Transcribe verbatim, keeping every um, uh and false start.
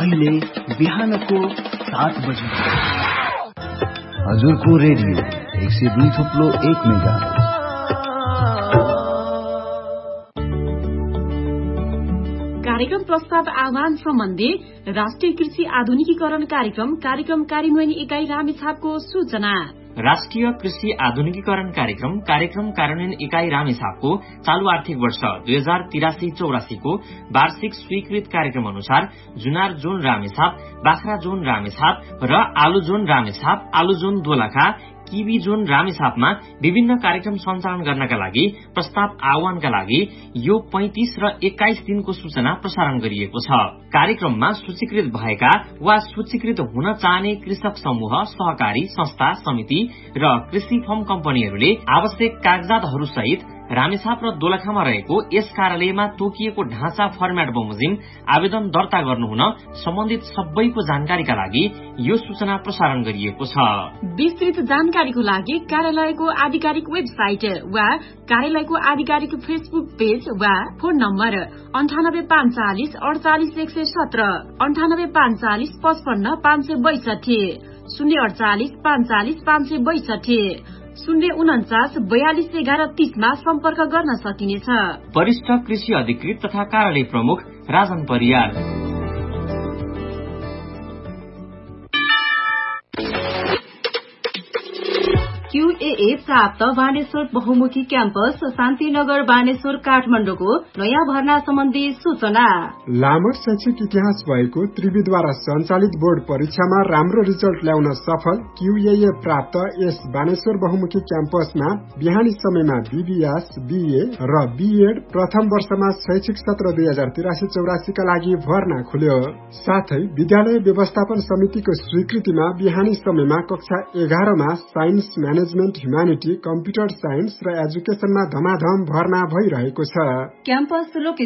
अहिले बिहानको सात बजे हजुरको रेडियो एक सय दुई थुप्लो एक मेगा कार्यक्रम प्रस्ताव आह्वान सम्बन्धी राष्ट्रिय कृषि आधुनिकीकरण कार्यक्रम कार्यक्रम कार्यान्वयन इकाई रामेछापको सूचना। राष्ट्रिय कृषि आधुनिकीकरण कार्यक्रम कार्यक्रम कार्यान्वयन इकाई रामेछापको चालू आर्थिक वर्ष दुई हजार तिरासी चौरासीको वार्षिक स्वीकृत कार्यक्रम अनुसार जुनार जोन रामेछाप, बाख्रा जोन रामेछाप र आलु जोन रामेछाप, आलु जोन दोलखा, किबी जोन रामेछापमा विभिन्न कार्यक्रम सञ्चालन गर्नका लागि प्रस्ताव आह्वानका लागि यो पैंतीस र एक्काइस दिनको सूचना प्रसारण गरिएको छ। कार्यक्रममा सूचीकृत भएका वा सूचीकृत हुन चाहने कृषक समूह, सहकारी संस्था, समिति र कृषि फर्म कम्पनीहरूले आवश्यक कागजातहरू सहित रामेछाप र दोलखामा रहेको यस कार्यालयमा तोकिएको ढाँचा फर्मेट बमोजिम आवेदन दर्ता गर्नुहुन सम्बन्धित सबैको जानकारीका लागि यो सूचना प्रसारण गरिएको छ। विस्तृत जानकारीको लागि कार्यालयको आधिकारिक वेबसाइट वा कार्यालयको आधिकारिक फेसबुक पेज वा फोन नम्बर अन्ठानब्बे पाँच चालिस अडचालिस एक सय सत्र, अन्ठानब्बे पाँच चालिस पचपन्न पाँच सय बैसठी, शून्य अडचालिस पाँच चालिस पाँच सय बैसठी, शून्य उन्चास बयालिस एघार तीसमा सम्पर्क गर्न सकिनेछ। वरिष्ठ कृषि अधिकृत तथा कार्यालय प्रमुख राजन परियार। क्यूएए प्राप्त बानेश्वर बहुमुखी क्याम्पस शान्तिनगर बानेश्वर काठमाडौँको नयाँ भर्ना सम्बन्धी सूचना। लामो शैक्षिक इतिहास भएको त्रिविद्वारा सञ्चालित बोर्ड परीक्षामा राम्रो रिजल्ट ल्याउन सफल क्यूएए प्राप्त यस बानेश्वर बहुमुखी क्याम्पसमा बिहानी समयमा बीबीएस, बीए र बीएड प्रथम वर्षमा शैक्षिक सत्र दुई हजार तिरासी चौरासीका लागि भर्ना खुल्यो। साथै विद्यालय व्यवस्थापन समितिको स्वीकृतिमा बिहानी समयमा कक्षा एघारमा science, management, humanity, computer science र एजुकेशनमा धमाधम भर्ना भइरहेको छ। क्याम्पस